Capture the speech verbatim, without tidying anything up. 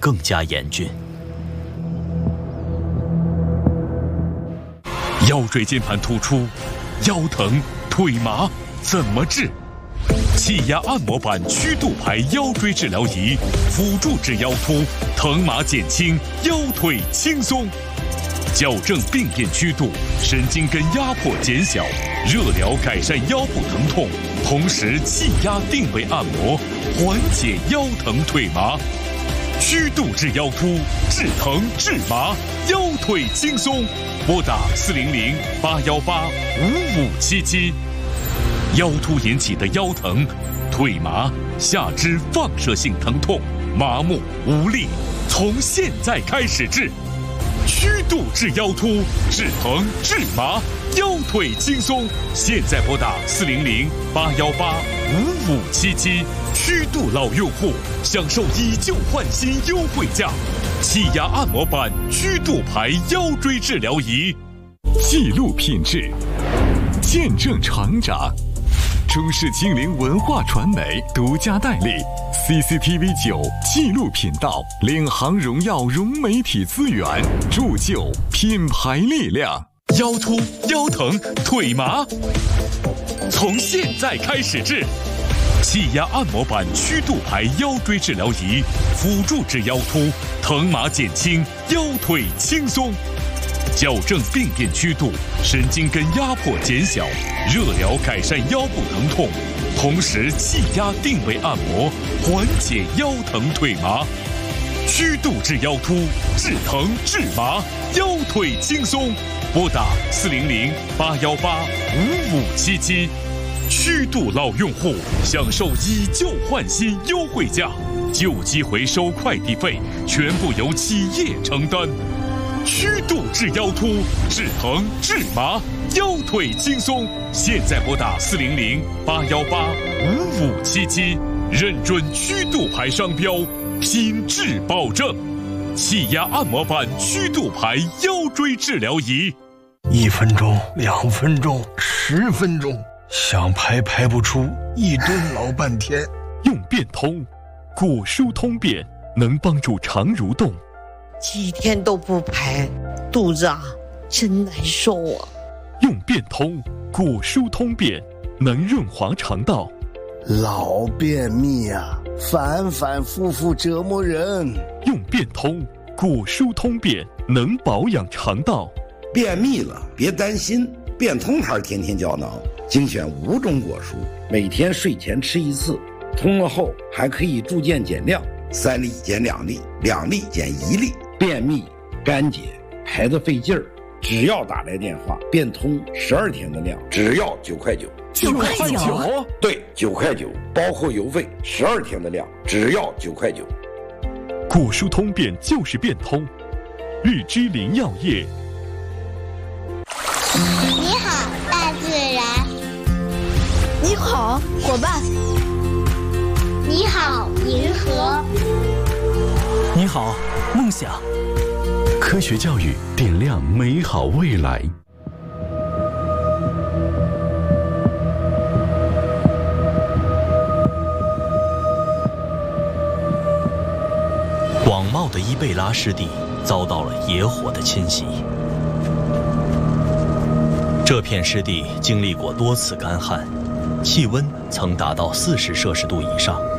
更加严峻。 腰椎间盘突出、腰疼、腿麻怎么治？气压按摩板曲度牌腰椎治疗仪，辅助治腰突，疼麻减轻，腰腿轻松。矫正病变曲度，神经根压迫减小，热疗改善腰部疼痛，同时气压定位按摩，缓解腰疼腿麻。曲度治腰突，治疼治麻，腰腿轻松。拨打四零零八幺八五五七七。腰突引起的腰疼、腿麻、下肢放射性疼痛、麻木无力，从现在开始治。曲度治腰突，治疼治麻，腰腿轻松。现在拨打四零零八幺八五五七七。曲度老用户享受以旧换新优惠价，气压按摩板曲度牌腰椎治疗仪， 记录品质，见证成长。中视精灵文化传媒独家代理 C C T V 九纪录频道，领航荣耀融媒体资源，铸就品牌力量。 腰突、腰疼、腿麻，从现在开始治。气压按摩板曲度牌腰椎治疗仪，辅助治腰突，疼麻减轻，腰腿轻松。矫正病变曲度，神经根压迫减小，热疗改善腰部疼痛，同时气压定位按摩，缓解腰疼腿麻。曲度治腰突，治疼治麻，腰腿轻松。拨打四零零八幺八五五七七。曲度老用户享受以旧换新优惠价，旧机回收快递费全部由企业承担。曲度治腰突，治疼治麻，腰腿轻松。现在拨打四零零八幺八五五七七，认准曲度牌商标，品质保证。气压按摩板曲度牌腰椎治疗仪， 一分钟、两分钟、十分钟，想排排不出，一蹲老半天。 用变通，骨疏通便，能帮助肠蠕动。 几天都不排，肚子啊真难受啊。 用变通，骨疏通便，能润滑肠道。 老便秘啊，反反复复折磨人。 用变通，骨疏通便，能保养肠道。 便秘了别担心，变通牌天天胶囊精选五种果蔬，每天睡前吃一次，通了后还可以逐渐减量，三粒减两粒，两粒减一粒。便秘、干结、排得费劲儿，只要打来电话，变通十二天的量，只要九块九。 九块九？ 对，九块九，包括邮费，十二天的量，只要九块九。 骨疏通便就是变通，日之林药业。 你好，大自然。 你好，伙伴。 你好，银河。 你好，梦想。 科学教育点亮美好未来。 广袤的伊贝拉湿地遭到了野火的侵袭。这片湿地经历过多次干旱，气温曾达到四十摄氏度以上。